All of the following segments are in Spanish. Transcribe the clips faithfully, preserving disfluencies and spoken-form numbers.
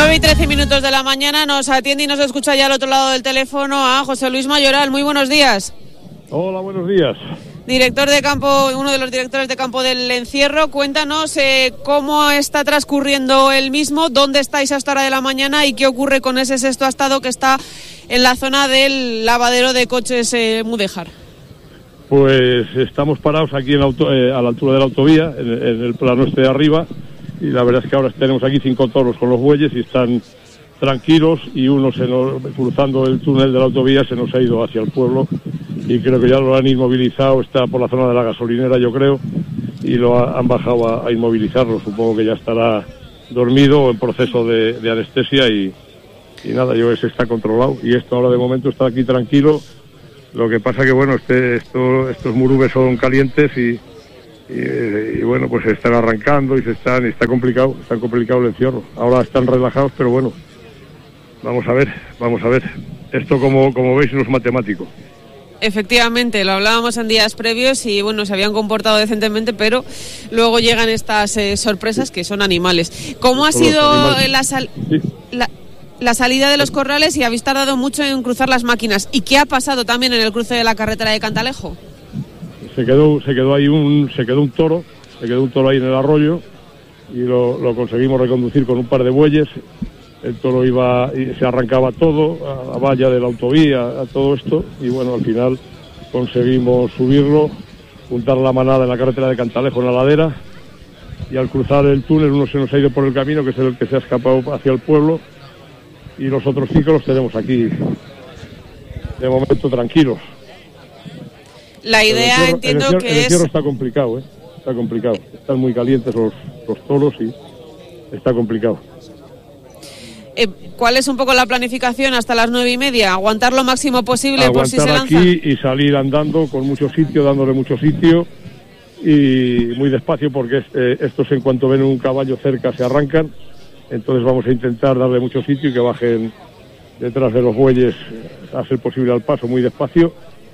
nueve y trece minutos de la mañana nos atiende y nos escucha ya al otro lado del teléfono a José Luis Mayoral. Muy buenos días. Hola, buenos días. Director de campo, uno de los directores de campo del encierro. Cuéntanos eh, cómo está transcurriendo el mismo, dónde estáis a esta hora de la mañana y qué ocurre con ese sexto astado que está en la zona del lavadero de coches eh, Mudéjar. Pues estamos parados aquí en la auto, eh, a la altura de la autovía, en, en el plano este de arriba, y la verdad es que ahora tenemos aquí cinco toros con los bueyes y están tranquilos, y uno se nos, cruzando el túnel de la autovía se nos ha ido hacia el pueblo y creo que ya lo han inmovilizado, está por la zona de la gasolinera yo creo, y lo ha, han bajado a, a inmovilizarlo. Supongo que ya estará dormido o en proceso de, de anestesia y, y nada, yo ese está controlado y esto ahora de momento está aquí tranquilo. Lo que pasa que bueno, este, esto, estos murubes son calientes y, y, y bueno, pues se están arrancando y se están, y está complicado, está complicado el encierro. Ahora están relajados, pero bueno, vamos a ver, vamos a ver. Esto como, como veis no es matemático. Efectivamente, lo hablábamos en días previos y bueno, se habían comportado decentemente, pero luego llegan estas eh, sorpresas que son animales. ¿Cómo ha sido la, sal sí. la, la salida de los corrales y habéis tardado mucho en cruzar las máquinas? ¿Y qué ha pasado también en el cruce de la carretera de Cantalejo? Se quedó, se quedó ahí un, se quedó un toro, se quedó un toro ahí en el arroyo y lo, lo conseguimos reconducir con un par de bueyes. El toro iba y se arrancaba todo, a la valla de la autovía, a todo esto, y bueno, al final conseguimos subirlo, juntar la manada en la carretera de Cantalejo, en la ladera, y al cruzar el túnel uno se nos ha ido por el camino, que es el que se ha escapado hacia el pueblo, y los otros cinco los tenemos aquí, de momento tranquilos. La idea, el encierro, entiendo el encierro, que el encierro es... está complicado, ¿eh? Está complicado, están muy calientes los, los toros y está complicado. ¿Cuál es un poco la planificación hasta las nueve y media? ¿Aguantar lo máximo posible Aguantar por si se lanzan? Aquí y salir andando con mucho sitio, dándole mucho sitio y muy despacio porque eh, estos en cuanto ven un caballo cerca se arrancan. Entonces vamos a intentar darle mucho sitio y que bajen detrás de los bueyes a ser posible al paso muy despacio.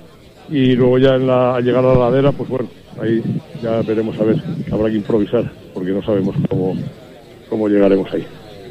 Y luego ya en la, al llegar a la ladera, pues bueno, ahí ya veremos a ver, habrá que improvisar porque no sabemos cómo, cómo llegaremos ahí.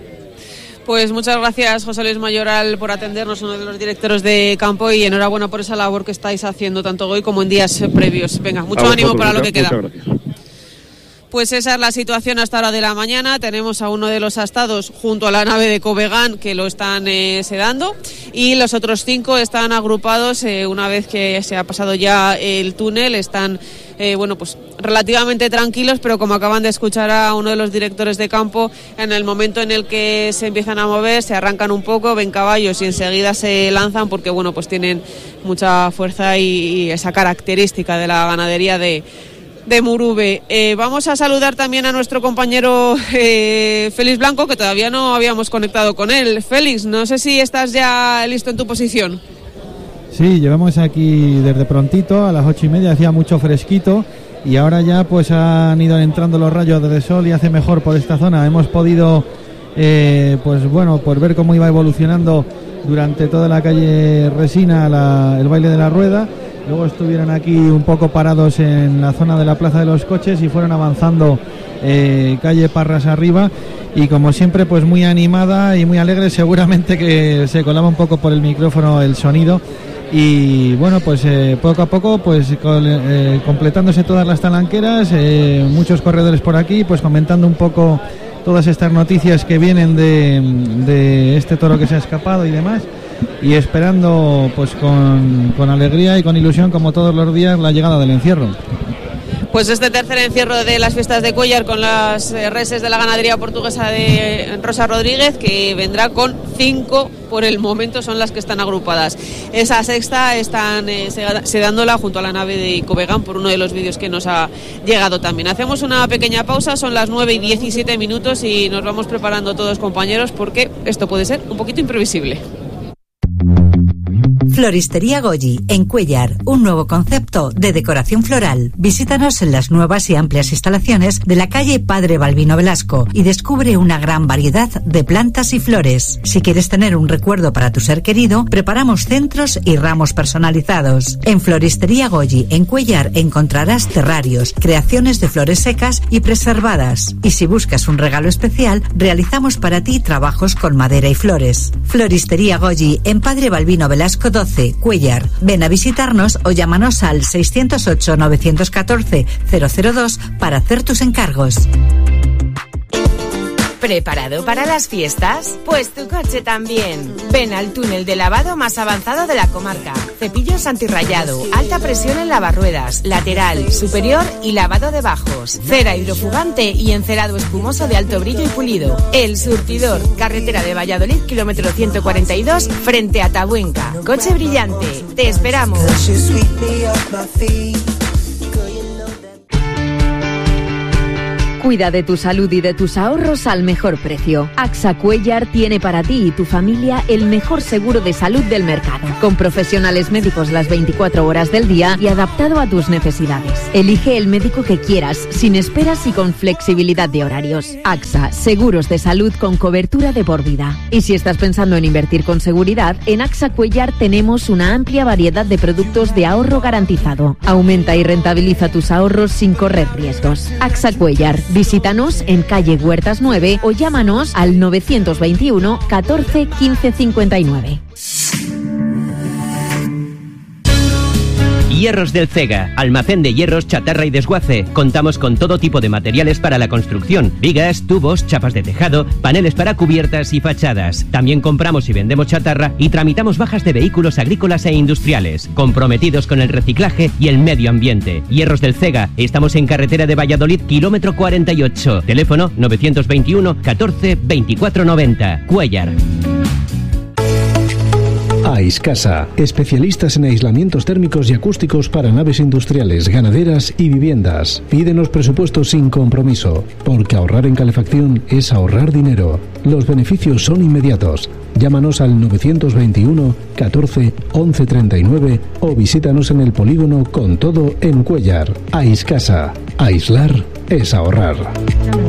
Pues muchas gracias, José Luis Mayoral, por atendernos, uno de los directores de campo, y enhorabuena por esa labor que estáis haciendo tanto hoy como en días previos. Venga, mucho ánimo para lo que queda. Muchas gracias. Pues esa es la situación hasta hora de la mañana. Tenemos a uno de los astados junto a la nave de Covegán que lo están eh, sedando, y los otros cinco están agrupados eh, una vez que se ha pasado ya el túnel. Están eh, bueno, pues relativamente tranquilos, pero como acaban de escuchar a uno de los directores de campo, en el momento en el que se empiezan a mover, se arrancan un poco, ven caballos y enseguida se lanzan porque bueno, pues tienen mucha fuerza y, y esa característica de la ganadería de de Murube. Eh, vamos a saludar también a nuestro compañero eh, Félix Blanco, que todavía no habíamos conectado con él. Félix, no sé si estás ya listo en tu posición. Sí, llevamos aquí desde prontito, a las ocho y media, hacía mucho fresquito y ahora ya pues han ido entrando los rayos de sol y hace mejor por esta zona. Hemos podido eh, pues bueno, pues ver cómo iba evolucionando durante toda la calle Resina la, el baile de la rueda. Luego estuvieron aquí un poco parados en la zona de la Plaza de los Coches y fueron avanzando eh, calle Parras arriba, y como siempre pues muy animada y muy alegre. Seguramente que se colaba un poco por el micrófono el sonido, y bueno, pues eh, poco a poco pues con, eh, completándose todas las talanqueras, eh, muchos corredores por aquí pues comentando un poco todas estas noticias que vienen de, de este toro que se ha escapado y demás, y esperando pues con, con alegría y con ilusión, como todos los días, la llegada del encierro. Pues este tercer encierro de las fiestas de Cuéllar con las eh, reses de la ganadería portuguesa de Rosa Rodríguez, que vendrá con cinco, por el momento son las que están agrupadas. Esa sexta están eh, sedándola junto a la nave de Covegán, por uno de los vídeos que nos ha llegado también. Hacemos una pequeña pausa, son las nueve y diecisiete minutos y nos vamos preparando todos, compañeros, porque esto puede ser un poquito imprevisible. Floristería Goyi, en Cuéllar, un nuevo concepto de decoración floral. Visítanos en las nuevas y amplias instalaciones de la calle Padre Balbino Velasco y descubre una gran variedad de plantas y flores. Si quieres tener un recuerdo para tu ser querido, preparamos centros y ramos personalizados. En Floristería Goyi, en Cuéllar, encontrarás terrarios, creaciones de flores secas y preservadas. Y si buscas un regalo especial, realizamos para ti trabajos con madera y flores. Floristería Goyi, en Padre Balbino Velasco doce, Cuéllar. Ven a visitarnos o llámanos al seiscientos ocho, novecientos catorce, cero cero dos para hacer tus encargos. ¿Preparado para las fiestas? Pues tu coche también. Ven al túnel de lavado más avanzado de la comarca. Cepillos antirrayado, alta presión en lavarruedas, lateral, superior y lavado de bajos. Cera hidrofugante y encerado espumoso de alto brillo y pulido. El Surtidor, carretera de Valladolid, kilómetro ciento cuarenta y dos, frente a Tabuenca. Coche brillante. Te esperamos. Cuida de tu salud y de tus ahorros al mejor precio. AXA Cuéllar tiene para ti y tu familia el mejor seguro de salud del mercado, con profesionales médicos las veinticuatro horas del día y adaptado a tus necesidades. Elige el médico que quieras, sin esperas y con flexibilidad de horarios. AXA, seguros de salud con cobertura de por vida. Y si estás pensando en invertir con seguridad, en AXA Cuéllar tenemos una amplia variedad de productos de ahorro garantizado. Aumenta y rentabiliza tus ahorros sin correr riesgos. AXA Cuéllar. Visítanos en calle Huertas nueve o llámanos al novecientos veintiuno, catorce, quince cincuenta y nueve. Hierros del Cega, almacén de hierros, chatarra y desguace. Contamos con todo tipo de materiales para la construcción: vigas, tubos, chapas de tejado, paneles para cubiertas y fachadas. También compramos y vendemos chatarra y tramitamos bajas de vehículos agrícolas e industriales, comprometidos con el reciclaje y el medio ambiente. Hierros del Cega, estamos en carretera de Valladolid, kilómetro cuarenta y ocho. Teléfono novecientos veintiuno, catorce, veinticuatro noventa. Cuéllar. Aiscasa, especialistas en aislamientos térmicos y acústicos para naves industriales, ganaderas y viviendas. Pídenos presupuestos sin compromiso, porque ahorrar en calefacción es ahorrar dinero. Los beneficios son inmediatos. Llámanos al novecientos veintiuno, catorce, once treinta y nueve o visítanos en el polígono Con Todo en Cuéllar. Aiscasa, aislar es ahorrar.